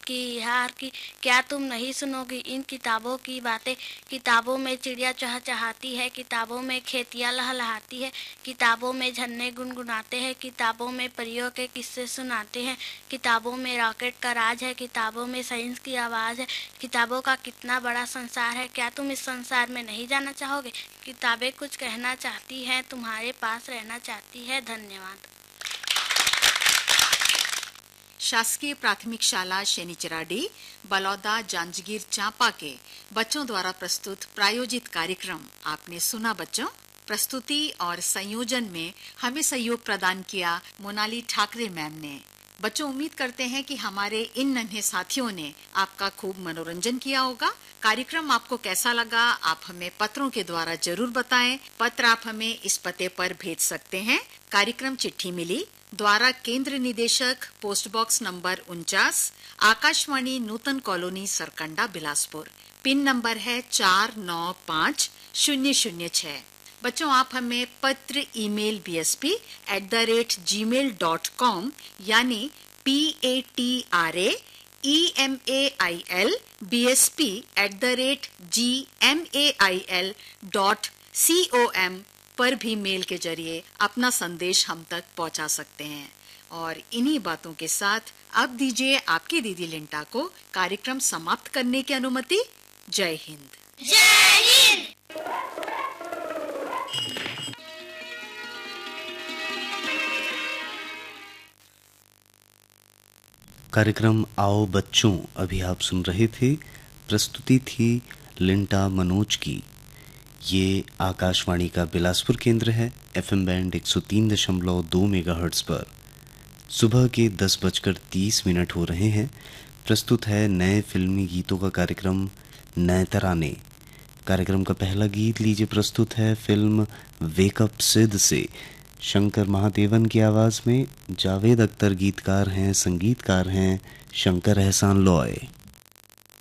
की हार की, क्या तुम नहीं सुनोगी इन किताबों की बातें। किताबों में चिड़िया चहचहाती है, किताबों में खेतियाँ लहलहाती है, किताबों में झरने गुनगुनाते हैं, किताबों में परियों के किस्से सुनाते हैं, किताबों में रॉकेट का राज है, किताबों में साइंस की आवाज़ है। किताबों का कितना बड़ा संसार है, क्या तुम इस संसार में नहीं जाना चाहोगे। किताबें कुछ कहना चाहती हैं, तुम्हारे पास रहना चाहती है। धन्यवाद। शासकीय प्राथमिक शाला शनिचराडी, बलौदा, जांजगीर चांपा के बच्चों द्वारा प्रस्तुत प्रायोजित कार्यक्रम आपने सुना। बच्चों, प्रस्तुति और संयोजन में हमें सहयोग प्रदान किया मोनाली ठाकरे मैम ने। बच्चों, उम्मीद करते हैं कि हमारे इन नन्हे साथियों ने आपका खूब मनोरंजन किया होगा। कार्यक्रम आपको कैसा लगा, आप हमें पत्रों के द्वारा जरूर बताएं। पत्र आप हमें इस पते पर भेज सकते हैं। कार्यक्रम चिट्ठी मिली द्वारा केंद्र निदेशक, पोस्ट बॉक्स नंबर 49, आकाशवाणी नूतन colony, Sarkanda, Bilaspur. Pin number है 495006। बच्चों, आप हमें पत्र, ईमेल bsp@gmail.com यानी PATRAEMAIL bsp@gmail.com पर भी मेल के जरिए अपना संदेश हम तक पहुंचा सकते हैं। और इन्हीं बातों के साथ अब दीजिए आपकी दीदी लिंटा को कार्यक्रम समाप्त करने की अनुमति। जय हिंद। जय हिंद। कार्यक्रम आओ बच्चों अभी आप सुन रहे थे। प्रस्तुति थी लिंटा मनोज की। ये आकाशवाणी का बिलासपुर केंद्र है। FM बैंड 103.2 मेगाहर्ट्ज पर सुबह के 10:30 हो रहे हैं। प्रस्तुत है नए फिल्मी गीतों का कार्यक्रम नए तराने। कार्यक्रम का पहला गीत लीजिए प्रस्तुत है फिल्म वेकअप सिड से शंकर महादेवन की आवाज में। जावेद अख्तर गीतकार हैं, संगीतकार हैं शंकर एहसान लॉय।